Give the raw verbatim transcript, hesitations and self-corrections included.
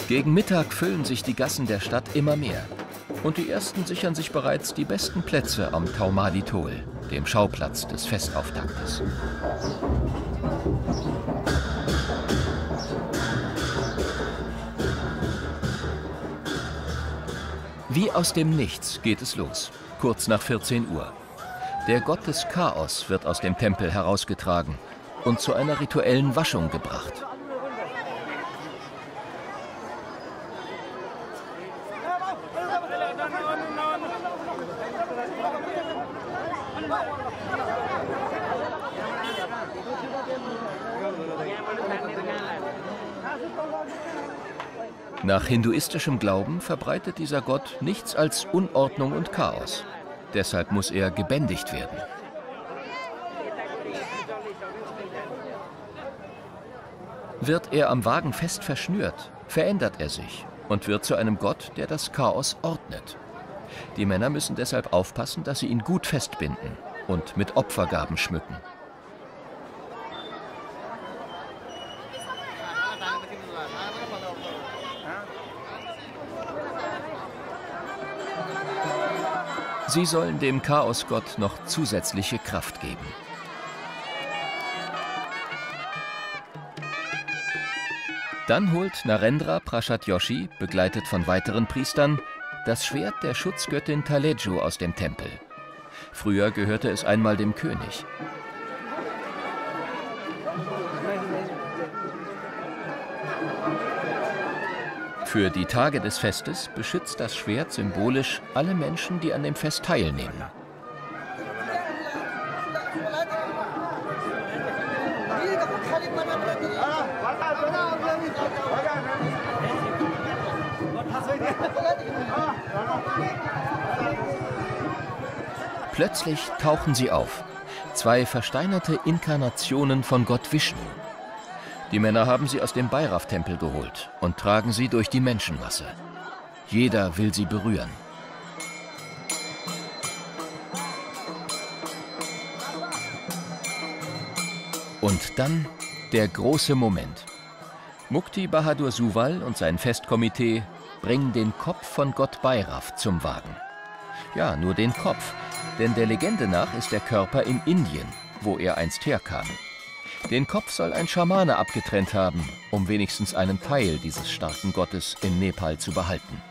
Gegen Mittag füllen sich die Gassen der Stadt immer mehr. Und die Ersten sichern sich bereits die besten Plätze am Taumadi Tol, dem Schauplatz des Festauftaktes. Wie aus dem Nichts geht es los, kurz nach vierzehn Uhr. Der Gott des Chaos wird aus dem Tempel herausgetragen und zu einer rituellen Waschung gebracht. Nach hinduistischem Glauben verbreitet dieser Gott nichts als Unordnung und Chaos. Deshalb muss er gebändigt werden. Wird er am Wagen fest verschnürt, verändert er sich und wird zu einem Gott, der das Chaos ordnet. Die Männer müssen deshalb aufpassen, dass sie ihn gut festbinden und mit Opfergaben schmücken. Sie sollen dem Chaosgott noch zusätzliche Kraft geben. Dann holt Narendra Prasad Joshi, begleitet von weiteren Priestern, das Schwert der Schutzgöttin Taleju aus dem Tempel. Früher gehörte es einmal dem König. Für die Tage des Festes beschützt das Schwert symbolisch alle Menschen, die an dem Fest teilnehmen. Plötzlich tauchen sie auf. Zwei versteinerte Inkarnationen von Gott Vishnu. Die Männer haben sie aus dem Bhairav-Tempel geholt und tragen sie durch die Menschenmasse. Jeder will sie berühren. Und dann der große Moment. Mukti Bahadur Suwal und sein Festkomitee bringen den Kopf von Gott Bhairav zum Wagen. Ja, nur den Kopf, denn der Legende nach ist der Körper in Indien, wo er einst herkam. Den Kopf soll ein Schamane abgetrennt haben, um wenigstens einen Teil dieses starken Gottes in Nepal zu behalten.